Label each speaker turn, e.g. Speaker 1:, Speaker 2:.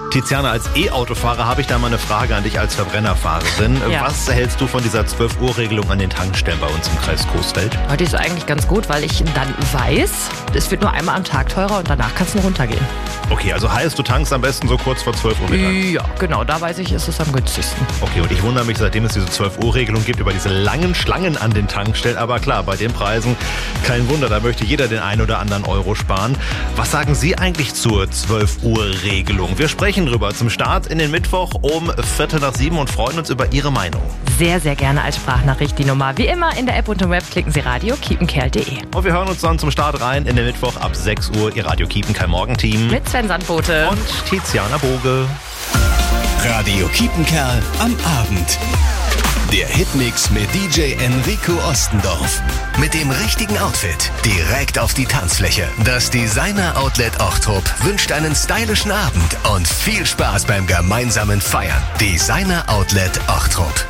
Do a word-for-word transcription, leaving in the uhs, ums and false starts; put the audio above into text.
Speaker 1: Tiziana, als E-Autofahrer habe ich da mal eine Frage an dich als Verbrennerfahrerin.
Speaker 2: Ja.
Speaker 1: Was hältst du von dieser zwölf Uhr Regelung an den Tankstellen bei uns im Kreis Coesfeld?
Speaker 2: Die ist eigentlich ganz gut, weil ich dann weiß, es wird nur einmal am Tag teurer und danach kann es nur runtergehen.
Speaker 1: Okay, also heißt, du tankst am besten so kurz vor zwölf Uhr Mittag?
Speaker 2: Ja, genau, da weiß ich, ist es am günstigsten.
Speaker 1: Okay, und ich wundere mich, seitdem es diese zwölf Uhr Regelung gibt, über diese langen Schlangen an den Tankstellen. Aber klar, bei den Preisen kein Wunder, da möchte jeder den einen oder anderen Euro sparen. Was sagen Sie eigentlich zur zwölf Uhr Regelung? Wir sprechen drüber zum Start in den Mittwoch um Viertel nach sieben und freuen uns über Ihre Meinung.
Speaker 2: Sehr, sehr gerne als Sprachnachricht die Nummer. Wie immer in der App und im Web klicken Sie Radio kiepenkerl punkt de.
Speaker 1: Und wir hören uns dann zum Start rein in den Mittwoch ab sechs Uhr. Ihr Radio Kiepenkerl Morgenteam.
Speaker 2: Mit Sven Sandbote
Speaker 1: und Tiziana Boge.
Speaker 3: Radio Kiepenkerl am Abend. Der Hitmix mit D J Enrico Ostendorf. Mit dem richtigen Outfit direkt auf die Tanzfläche. Das Designer Outlet Ochtrup wünscht einen stylischen Abend und viel Spaß beim gemeinsamen Feiern. Designer Outlet Ochtrup.